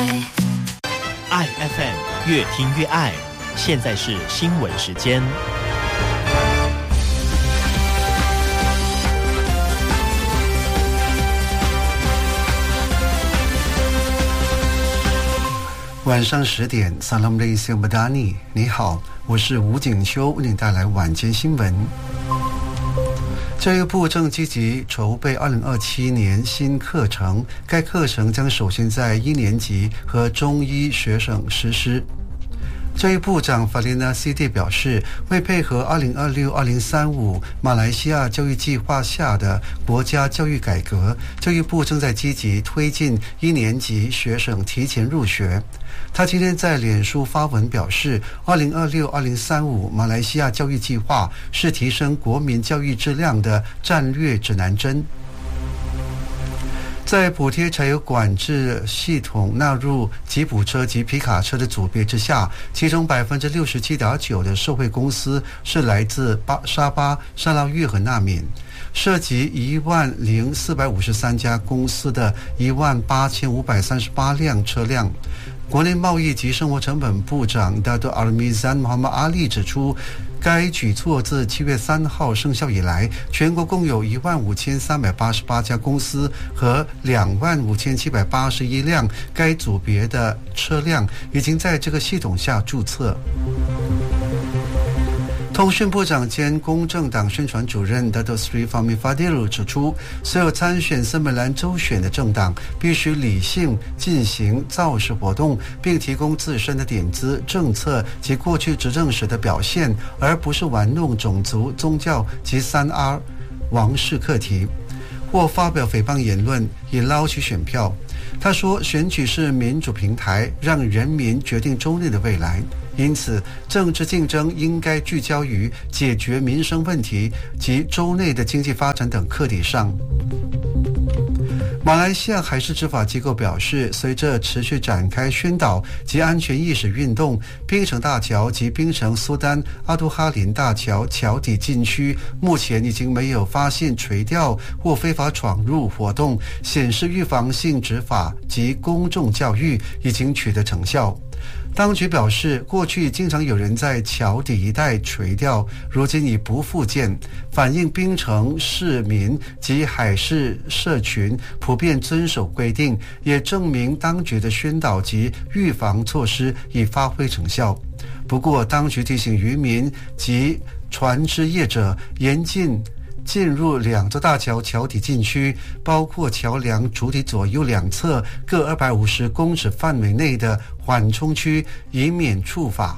爱 FM 越听越爱，现在是新闻时间。 晚上10点 Assalamualaikum Madani， 你好，我是吴景修，为您带来晚间新闻。教育部正积极筹备2027年新课程，该课程将首先在1年级和中一学生实施。教育部长法琳娜 CD 表示，为配合2026-2035马来西亚教育计划下的国家教育改革，教育部正在积极推进1年级学生提前入学。他今天在脸书发文表示，2026-2035马来西亚教育计划是提升国民教育质量的战略指南针。在补贴柴油管制系统纳入吉普车及皮卡车的组别之下，其中 67.9% 的受惠公司是来自沙巴、沙捞越和纳缅，涉及10453家公司的18538辆车辆。国内贸易及生活成本部长达多阿尔米赞穆罕默阿利指出，该举措自7月3号生效以来，全国共有15388家公司和25781辆该组别的车辆已经在这个系统下注册。通讯部长兼公正党宣传主任 Dato Sri Fahmi Fadil 指出，所有参选森美兰州选的政党必须理性进行造势活动，并提供自身的点子、政策及过去执政时的表现，而不是玩弄种族、宗教及3R 王室课题，或发表诽谤言论以捞取选票。他说，选举是民主平台，让人民决定州内的未来，因此政治竞争应该聚焦于解决民生问题及州内的经济发展等课题上。马来西亚海事执法机构表示，随着持续展开宣导及安全意识运动，槟城大桥及槟城苏丹阿杜哈林大桥桥底禁区目前已经没有发现垂钓或非法闯入活动，显示预防性执法及公众教育已经取得成效。当局表示，过去经常有人在桥底一带垂钓，如今已不复见，反映槟城市民及海事社群普遍遵守规定，也证明当局的宣导及预防措施已发挥成效。不过，当局提醒渔民及船只业者严禁进入2座大桥桥底禁区，包括桥梁主体左右两侧各250公尺范围内的缓冲区，以免触法。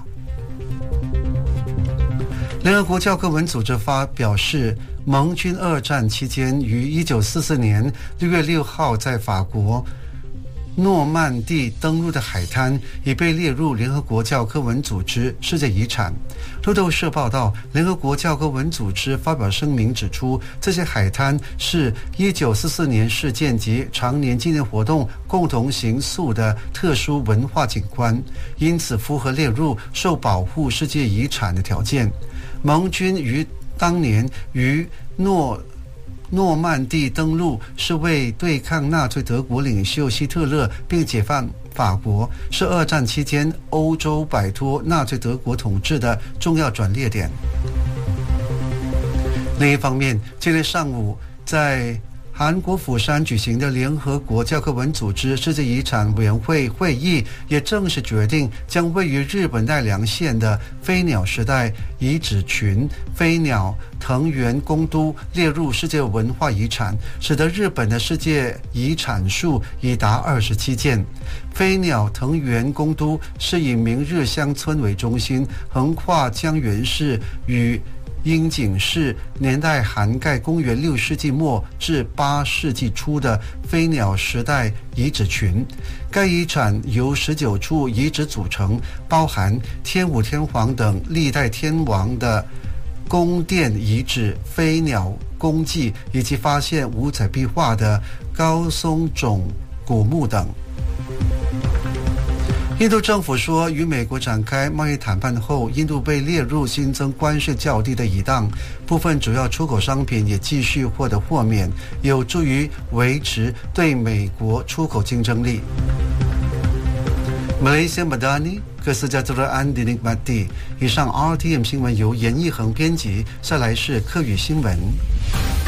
联合国教科文组织表示，盟军2战期间于1944年6月6号在法国诺曼底登陆的海滩已被列入联合国教科文组织世界遗产。路透社报道，联合国教科文组织发表声明指出，这些海滩是1944年事件及常年纪念活动共同形塑的特殊文化景观，因此符合列入受保护世界遗产的条件。盟军于当年于诺曼底登陆是为对抗纳粹德国领袖希特勒并解放法国，是2战期间欧洲摆脱纳粹德国统治的重要转捩点。另一方面，今天上午在韩国釜山举行的联合国教科文组织世界遗产委员会会议也正式决定，将位于日本奈良县的飞鸟时代遗址群飞鸟藤原宫都列入世界文化遗产，使得日本的世界遗产数已达27件。飞鸟藤原宫都是以明日乡村为中心，横跨江原市与樱井市，年代涵盖公元6世纪末至8世纪初的飞鸟时代遗址群。该遗产由19处遗址组成，包含天武天皇等历代天王的宫殿遗址、飞鸟功绩，以及发现五彩壁画的高松种古墓等。印度政府说，与美国展开贸易谈判后，印度被列入新增关税较低的一档，部分主要出口商品也继续获得豁免，有助于维持对美国出口竞争力。 Malaysia Madani kesejahteraan dinikmati。以上 RTM 新闻由严义恒编辑，下来是客语新闻。